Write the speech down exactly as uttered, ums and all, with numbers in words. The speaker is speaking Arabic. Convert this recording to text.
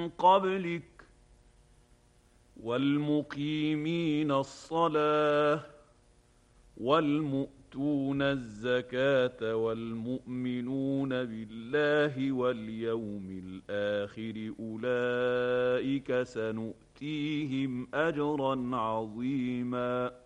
قبلك والمقيمين الصلاة والمؤتون الزكاة والمؤمنون بالله واليوم الآخر أولئك سنؤتيهم أجرا عظيما